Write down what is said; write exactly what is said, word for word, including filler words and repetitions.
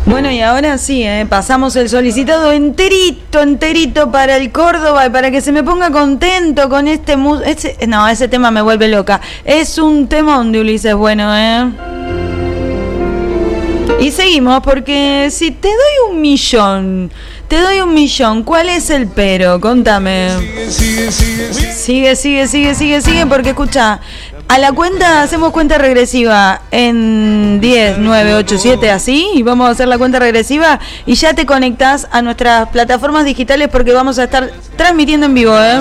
Bueno, y ahora sí, ¿eh? Pasamos el solicitado enterito, enterito para el Córdoba, para que se me ponga contento con este... Mu- ese, no, ese tema me vuelve loca. Es un temón de Ulises Bueno, ¿eh? Y seguimos, porque si te doy un millón, te doy un millón, ¿cuál es el pero? Contame. Sigue, sigue, sigue, sigue, sigue, sigue, sigue, sigue, porque escucha, a la cuenta, hacemos cuenta regresiva en diez, nueve, ocho, siete, así, y vamos a hacer la cuenta regresiva y ya te conectás a nuestras plataformas digitales porque vamos a estar transmitiendo en vivo, ¿eh?